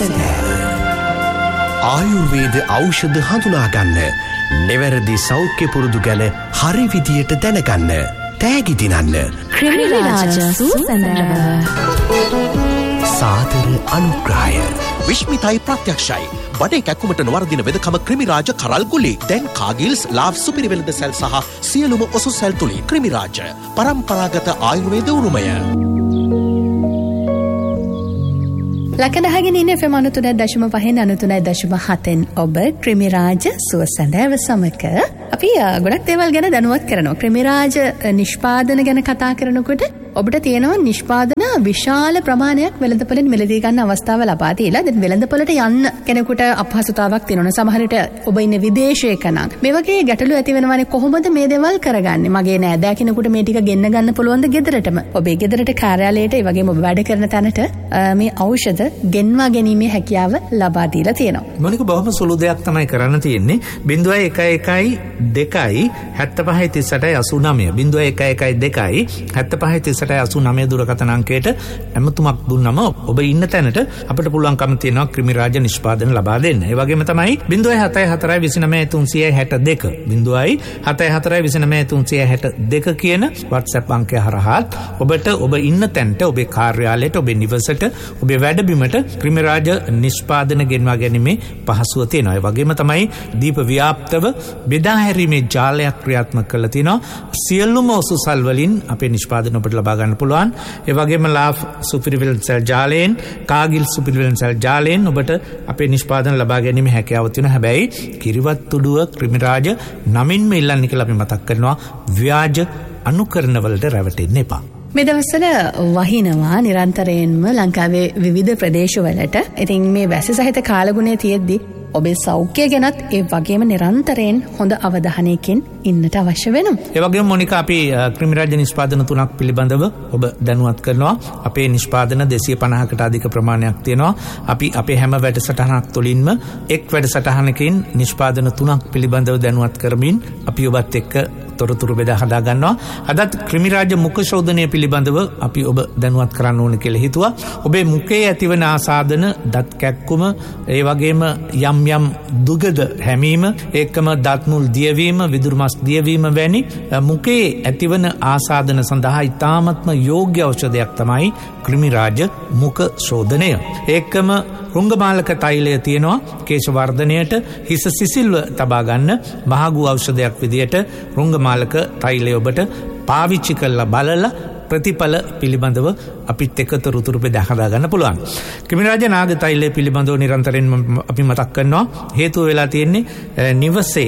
සුවසැඳෑව. ආයුර්වේද ඖෂධ හඳුනාගන්න, නිවැරදි සෞඛ්‍ය පුරුදු ගැන හරි විදියට දැනගන්න, තෑගි දිනන්න. ක්‍රිමිරාජ සුවසැඳෑව. සාදර අනුග්‍රහය. විශ්මිතයි ප්‍රත්‍යක්ෂයි. බඩේ කැක්කුමට නොවරදින වෙදකම ක්‍රිමිරාජ කරල් ගුලි. දැන් කාගිල්ස් ලාව් සුපිරිවෙළඳ සැල් සහ සියලුම ඔසු සැල් තුලින් ක්‍රිමිරාජ පරම්පරාගත ආයුර්වේද උරුමය. ලකනහගෙන ඉන්න FM 93.5 93.7 ඔබ ක්‍රිමිරාජ සුවසැඳෑව සමග අපි ගොඩක් දේවල් ගැන දැනුවත් කරනවා. ක්‍රිමිරාජ නිෂ්පාදන ගැන කතා කරනකොට ඔබට තියෙනවා නිෂ්පාදන විශාල ප්‍රමාණයක් වෙළඳපොළෙන් මිලදී ගන්න අවස්ථාව ලබා දීලා දැන් වෙළඳපොළට යන්න කෙනෙකුට අපහසුතාවක් තියෙනවා. සමහර විට ඔබ ඉන්නේ විදේශයක නම් මේ වගේ ගැටලු ඇති වෙනවානේ. කොහොමද මේ දේවල් කරගන්නේ? මගේ නෑදෑ කෙනෙකුට මේ ටික ගෙන්න ගන්න පුළුවන්ද ගෙදරටම? ඔබේ ගෙදරට කාර්යාලයට ඒ වගේම ඔබ වැඩ කරන තැනට මේ ඖෂධ ගෙන්වා ගැනීමේ හැකියාව ලබා දීලා තියෙනවා. මොනික බොහොම සුළු දෙයක් තමයි කරන්න තියෙන්නේ. 0.11 2 75 38 89 0.11 2 75 durakatan අංකයට ඇමතුමක් දුන්නම ඔබ ඉන්න තැනට අපිට පුළුවන්කම තියෙනවා ක්‍රිමිරාජ නිෂ්පාදන ලබා දෙන්න. ඒ වගේම තමයි 0.74 29 362 කියන WhatsApp අංකය හරහා ඔබට ඔබ ඉන්න තැනට, ඔබේ කාර්යාලයට, ඔබේ නිවසට, ඔබේ වැඩබිමට ක්‍රිමිරාජ නිෂ්පාදන ගෙන්වා ගැනීමේ පහසුව තියෙනවා. ඒ වගේම තමයි දීප ව්‍යාප්තව බෙදා හැරීමේ ජාලයක් ක්‍රියාත්මක කරලා තියෙනවා. සියලුම ඔසුසල් වලින් අපේ නිෂ්පාදන ඔබට ලබා ගන්න පුළුවන්. ඒ වගේම ලාෆ් සුපිරිවෙළඳ සැල් ජාලයෙන්, කාගිල් සුපිරිවෙළඳ සැල් ජාලයෙන් ඔබට අපේ නිෂ්පාදන ලබා ගැනීම හැකියාව තියෙනවා. හැබැයි කිරිවත්තුඩුව ක්‍රිමිරාජ නමින්ම ඉල්ලන්නේ කියලා අපි මතක් කරනවා. ව්‍යාජ අනුකරණ වලට රැවටෙන්න එපා. මේ දවස්වල වහිනවා නිරන්තරයෙන්ම ලංකාවේ විවිධ ප්‍රදේශවලට. ඉතින් මේ වැසි සහිත කාලගුණය තියෙද්දි ඔබේ සෞඛ්‍ය ගැනත් ඒ වගේම නිරන්තරයෙන් හොඳ අවධානයකින් ඉන්නට අවශ්‍ය වෙනවා. ඒ වගේම මොනිකා අපි ක්‍රිමිරාජ නිෂ්පාදන 3ක් පිළිබඳව ඔබ දැනුවත් කරනවා. අපේ නිෂ්පාදන 250කට අධික ප්‍රමාණයක් තියෙනවා. අපි අපේ හැම වැඩසටහනක් තුළින්ම එක් වැඩසටහනකින් නිෂ්පාදන 3ක් පිළිබඳව දැනුවත් කරමින් අපි ඔබත් එක්ක තොරතුරු බෙදා හදා ගන්නවා. අදත් ක්‍රිමිරාජ මුඛ ශෝධනය පිළිබඳව අපි ඔබ දැනුවත් කරන්න ඕන කියලා හිතුවා. ඔබේ මුඛයේ ඇතිවන ආසාදන, දත් කැක්කුම, ඒ වගේම යම් දුගද හැමීම, ඒකම දත් මුල් දියවීම, විදුරු මස් දියවීම වැනි මුඛයේ ඇතිවන ආසාදන සඳහා ඉතාමත්ම යෝග්‍ය ඖෂධයක් තමයි ක්‍රිමිරාජ මුඛ ශෝධනය. ඒකම රුංගමාලක තෛලය තියෙනවා කේශ වර්ධනයට, හිස සිසිල්ව තබා ගන්න මහගු ඖෂධයක් විදියට රුංගමාලක තෛලය ඔබට පාවිච්චි කරලා බලලා ප්‍රතිඵල පිළිබඳව අපිත් එක්ක තොරතුරු බෙදා හදා ගන්න පුළුවන්. ක්‍රිමිරාජ නාග තෛලය පිළිබඳව නිරන්තරයෙන් අපි මතක් කරනවා. හේතුව වෙලා තියෙන්නේ නිවසේ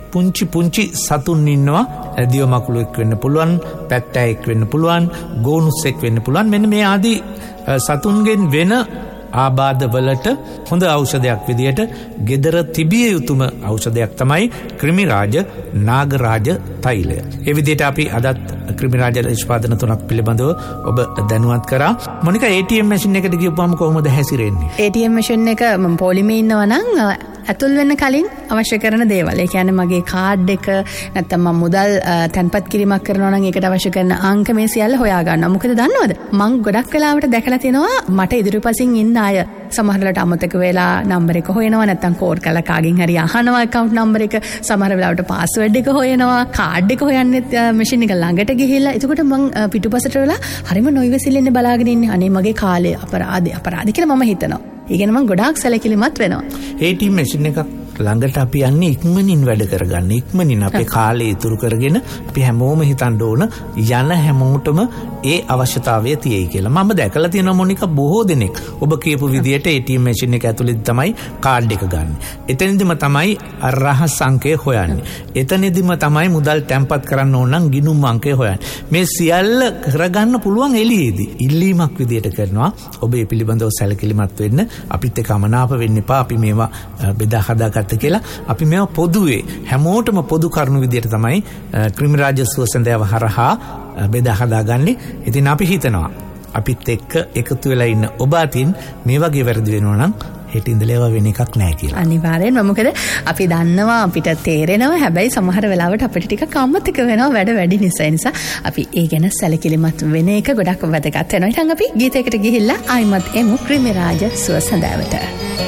පුංචි සතුන් ඉන්නවා. දිව මකුලෙක් වෙන්න පුළුවන්, පැට්ටයෙක් වෙන්න පුළුවන්, ගෝනුස්සෙක් වෙන්න පුළුවන්. මෙන්න මේ ආදී සතුන්ගෙන් වෙන ආබාධ වලට හොඳ ඖෂධයක් විදියට gedara තිබිය යුතුම ඖෂධයක් තමයි ක්‍රිමිරාජ නාගරාජ තෛලය. ඒ විදියට අපි අදත් ක්‍රිමිරාජ නිෂ්පාදන 3ක් පිළිබඳව ඔබ දැනුවත් කරා. මොනිකා ATM මැෂින් එකට ගියපුවම කොහොමද හැසිරෙන්නේ? ATM මැෂින් එක මම පොලිමේ ඉන්නවා නම් ඇතුල් වෙන්න කලින් අවශ්‍ය කරන දේවල්. ඒ කියන්නේ මගේ කාඩ් එක නැත්නම් මම මුදල් තැන්පත් කිරීමක් කරනවා නම් ඒකට අවශ්‍ය කරන අංක මේ සියල්ල හොයා ගන්නවා. මොකද දන්නවද? මම ගොඩක් වෙලාවට දැකලා තිනවා මට ඉදිරිපසින් ඉන්න අය සමහරවිට අමතක වෙලා නම්බර එක හොයනවා, නැත්නම් කෝඩ් කරලා කාගෙන් හරි අහනවා account number එක. සමහර වෙලාවට password එක හොයනවා, කාඩ් එක හොයන්නෙත් මැෂින් එක ළඟට ගිහිල්ලා. එතකොට මම පිටුපසට වෙලා හරිම නොයිවසිල්ලෙන් බලාගෙන ඉන්නේ. අනේ මගේ කාලේ අපරාධ කියලා මම හිතනවා. ඒකෙන් මම ගොඩාක් සැලකිලිමත් වෙනවා. ATM මැෂින් එකක් ළඟට අපි යන්නේ ඉක්මනින් වැඩ කරගන්න, ඉක්මනින් අපේ කාලය ඉතුරු කරගෙන අපි හැමෝම හිතන්න ඕන යන හැමෝටම ඒ අවශ්‍යතාවය තියෙයි කියලා. මම දැකලා තියෙනවා මොනිකා බොහෝ දෙනෙක් ඔබ කියපු විදියට ATM මැෂින් එක ඇතුළේ තමයි කාඩ් එක ගන්න. එතනදිම තමයි රහස් අංකය හොයන්නේ. එතනදිම තමයි මුදල් තැන්පත් කරන්න ඕන නම් ගිණුම් අංකය හොයන්නේ. මේ සියල්ල කරගන්න පුළුවන් එළියේදී. ඉල්ලීමක් විදියට කරනවා. ඔබ මේ පිළිබඳව සැලකිලිමත් වෙන්න, අපිත් එක්ක අමනාප වෙන්න එපා. අපි මේවා බෙදා හදාගත්ත කියලා අපි මේවා පොදුවේ හැමෝටම පොදු කරුණු විදියට තමයි ක්‍රිමිරාජ සුවසැඳෑව හරහා බෙදා හදාගන්නේ. ඉතින් අපි හිතනවා අපිත් එක්ක එකතු වෙලා ඉන්න ඔබ අතින් මේ වගේ වැරදි වෙනවා නම් හෙට ඉඳලා ඒවා වෙන එකක් නැහැ කියලා. අනිවාර්යෙන්ම මොකද අපි දන්නවා අපිට තේරෙනවා හැබැයි සමහර වෙලාවට අපිට ටිකක් අමතක වෙනවා වැඩ වැඩි නිසා අපි ඒ ගැන සැලකිලිමත් වෙන එක ගොඩක් වැදගත් වෙනවා. ඉතින් අපි ගීතයකට ගිහිල්ලා ආයිමත් එමු ක්‍රිමිරාජ සුවසඳාවට.